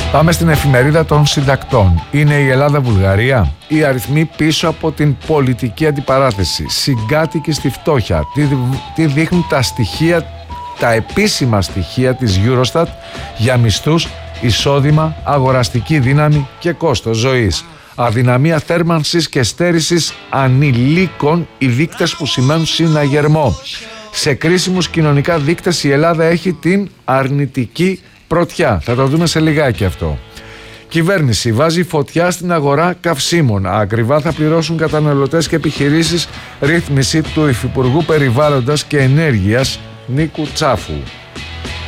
Πάμε στην εφημερίδα των συντακτών. Είναι η Ελλάδα-Βουλγαρία. Οι αριθμοί πίσω από την πολιτική αντιπαράθεση. Συγκάτοικοι στη φτώχεια. Τι δείχνουν τα στοιχεία, τα επίσημα στοιχεία της Eurostat για μισθούς, εισόδημα, αγοραστική δύναμη και κόστος ζωής. Αδυναμία θέρμανσης και στέρησης ανηλίκων, οι δείκτες που σημαίνουν συναγερμό. Σε κρίσιμους κοινωνικά δείκτες η Ελλάδα έχει την αρνητική πρωτιά. Θα το δούμε σε λιγάκι αυτό. Κυβέρνηση βάζει φωτιά στην αγορά καυσίμων. Ακριβά θα πληρώσουν καταναλωτές και επιχειρήσεις. Ρύθμιση του Υφυπουργού Περιβάλλοντας και Ενέργειας Νίκου Τσάφου.